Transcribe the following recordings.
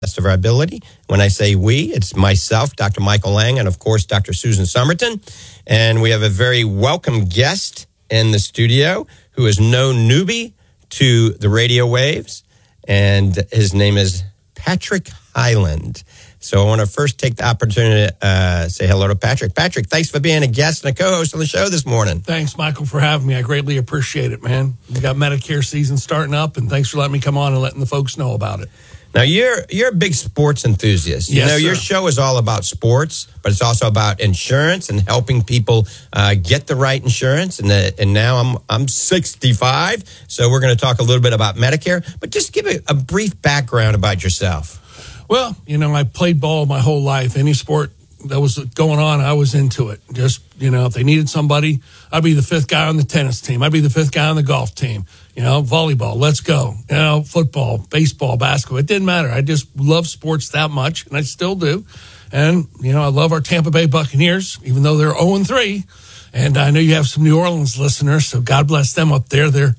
best of our ability. When I say we, it's myself, Dr. Michael Lang, and of course, Dr. Susan Somerton. And we have a very welcome guest in the studio who is no newbie to the radio waves. And his name is Patrick Hyland. So I want to first take the opportunity to say hello to Patrick. Patrick, thanks for being a guest and a co-host on the show this morning. Thanks, Michael, for having me. I greatly appreciate it, man. We got Medicare season starting up, and thanks for letting me come on and letting the folks know about it. Now, you're a big sports enthusiast. Yes, your sir. show is all about sports, but it's also about insurance and helping people get the right insurance. And now I'm 65, so we're going to talk a little bit about Medicare. But just give a brief background about yourself. Well, I played ball my whole life. Any sport that was going on, I was into it. Just, if they needed somebody, I'd be the fifth guy on the tennis team. I'd be the fifth guy on the golf team. Volleyball, let's go. Football, baseball, basketball. It didn't matter. I just love sports that much, and I still do. And, I love our Tampa Bay Buccaneers, even though they're 0-3. And I know you have some New Orleans listeners, so God bless them up there. They're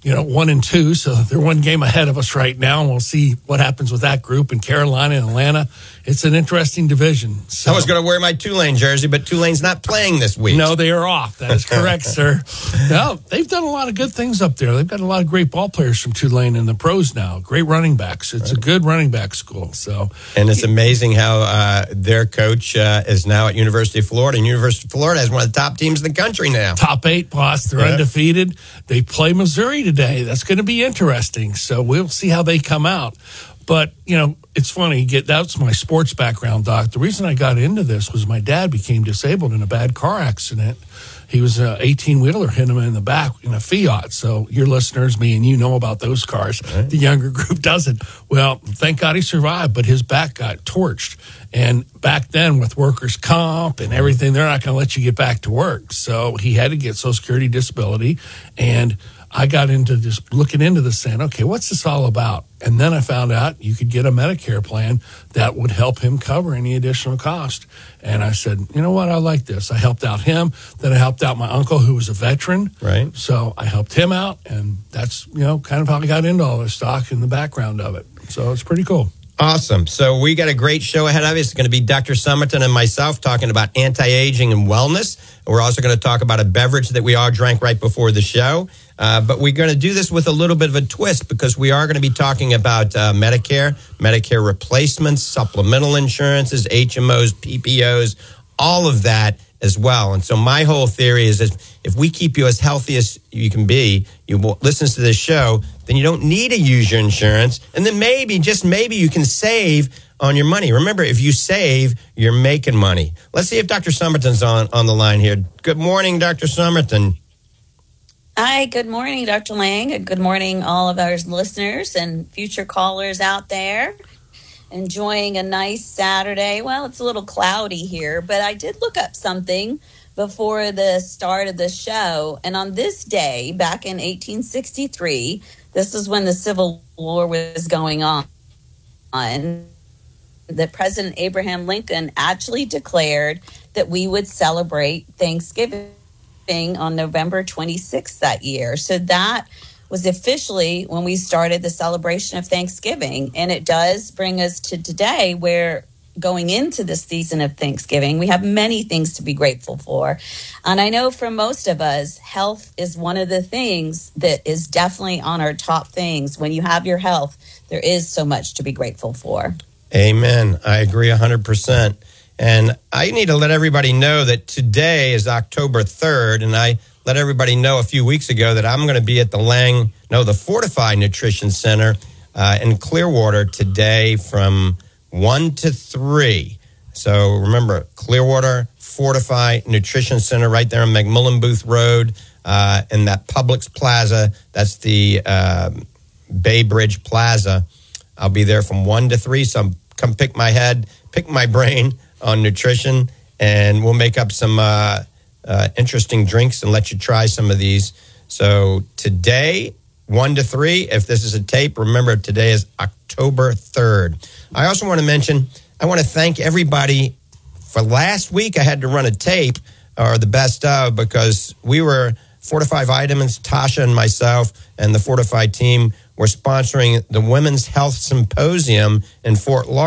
1-2, so they're one game ahead of us right now, and we'll see what happens with that group in Carolina and Atlanta. It's an interesting division. So, I was going to wear my Tulane jersey, but Tulane's not playing this week. No, they are off. That is correct, sir. No, they've done a lot of good things up there. They've got a lot of great ball players from Tulane in the pros now. Great running backs. It's a good running back school. And it's amazing how their coach is now at University of Florida, and University of Florida has one of the top teams in the country now. Top 8 boss. They're undefeated. They play Missouri today. That's going to be interesting. So we'll see how they come out. But, it's funny. That's my sports background, Doc. The reason I got into this was my dad became disabled in a bad car accident. He was an 18-wheeler, hit him in the back in a Fiat. So your listeners, me and you know about those cars. Right. The younger group doesn't. Well, thank God he survived, but his back got torched. And back then with workers' comp and everything, they're not going to let you get back to work. So he had to get Social Security disability. And I got into just looking into this saying, okay, what's this all about? And then I found out you could get a Medicare plan that would help him cover any additional cost. And I said, you know what? I like this. I helped out him. Then I helped out my uncle who was a veteran. Right. So I helped him out. And that's, kind of how I got into all this stock and the background of it. So it's pretty cool. Awesome. So we got a great show ahead of us. It's going to be Dr. Somerton and myself talking about anti-aging and wellness. We're also going to talk about a beverage that we all drank right before the show. But we're going to do this with a little bit of a twist because we are going to be talking about Medicare replacements, supplemental insurances, HMOs, PPOs, all of that as well. And so my whole theory is that if we keep you as healthy as you can be, you will listen to this show, then you don't need to use your insurance. And then maybe, just maybe, you can save on your money. Remember, if you save, you're making money. Let's see if Dr. Somerton's on the line here. Good morning, Dr. Somerton. Hi, good morning, Dr. Lang. Good morning, all of our listeners and future callers out there. Enjoying a nice Saturday. Well, it's a little cloudy here, but I did look up something before the start of the show. And on this day, back in 1863, this is when the Civil War was going on, that President Abraham Lincoln actually declared that we would celebrate Thanksgiving on November 26th that year. So that was officially when we started the celebration of Thanksgiving. And it does bring us to today, where going into this season of Thanksgiving, we have many things to be grateful for. And I know for most of us, health is one of the things that is definitely on our top things. When you have your health, there is so much to be grateful for. Amen. I agree 100%. And I need to let everybody know that today is October 3rd, and I let everybody know a few weeks ago that I'm going to be at the Fortify Nutrition Center in Clearwater today from 1 to 3. So remember, Clearwater Fortify Nutrition Center right there on McMillan Booth Road in that Publix Plaza. That's the Bay Bridge Plaza. I'll be there from 1 to 3. So come pick my brain on nutrition, and we'll make up some interesting drinks and let you try some of these. So today, 1 to 3, if this is a tape, remember today is October 3rd. I also want to mention, I want to thank everybody for last week. I had to run a tape, or the best of, because we were Fortify Vitamins, Tasha and myself and the Fortify team we're sponsoring the Women's Health Symposium in Fort Lauderdale.